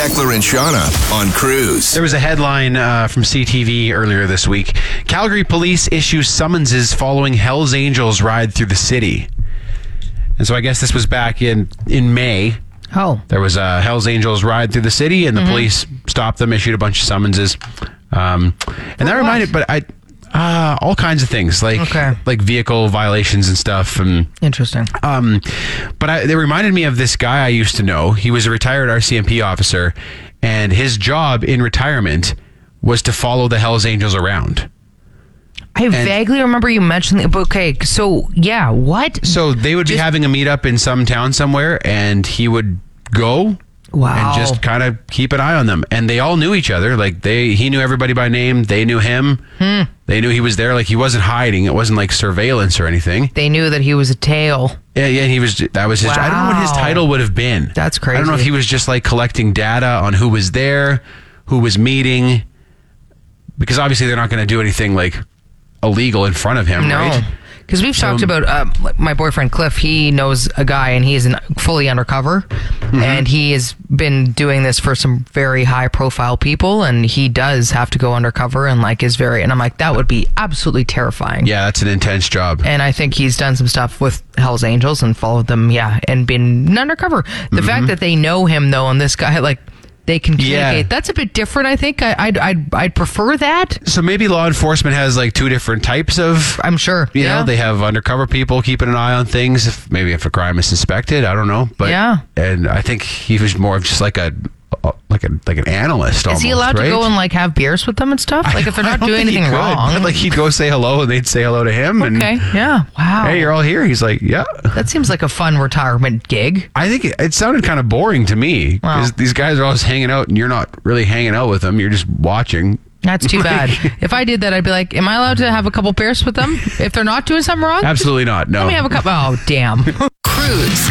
Eckler and Shauna on Cruise. There was a headline from CTV earlier this week. Calgary police issue summonses following Hells Angels ride through the city. And so I guess this was back in May. Oh. There was a Hells Angels ride through the city, and the police stopped them, issued a bunch of summonses. And that reminded, all kinds of things, like vehicle violations and stuff. And interesting. But they reminded me of this guy I used to know. He was a retired RCMP officer, and his job in retirement was to follow the Hells Angels around. I vaguely remember you mentioning, but okay, so yeah, what? So they would be having a meetup in some town somewhere, and he would go. Wow. And just kind of keep an eye on them. And they all knew each other. Like he knew everybody by name. They knew him. They knew he was there. Like he wasn't hiding. It wasn't like surveillance or anything. They knew that he was a tail. Yeah. That was his. Wow. I don't know what his title would have been. That's crazy. I don't know if he was just like collecting data on who was there, who was meeting. Because obviously they're not going to do anything like illegal in front of him, right? Because we've talked about my boyfriend Cliff. He knows a guy, and he's fully undercover, and he has been doing this for some very high-profile people, and he does have to go undercover, and and I'm like, that would be absolutely terrifying. Yeah, that's an intense job. And I think he's done some stuff with Hells Angels and followed them, and been undercover. The fact that they know him though, and this guy they can communicate. That's a bit different, I think. I'd prefer that. So maybe law enforcement has like two different types of... I'm sure. You know, they have undercover people keeping an eye on things, if a crime is suspected. I don't know. But, and I think he was more of just like an analyst almost, is he allowed to right? go and have beers with them and stuff? If they're not doing anything wrong. But he'd go say hello and they'd say hello to him. Okay, yeah. Wow. Hey, you're all here. He's like, yeah. That seems like a fun retirement gig. I think it sounded kind of boring to me because these guys are always hanging out and you're not really hanging out with them. You're just watching. That's too bad. If I did that, I'd be like, am I allowed to have a couple beers with them if they're not doing something wrong? Absolutely not. No. Let me have a couple. Oh, damn. Cruise.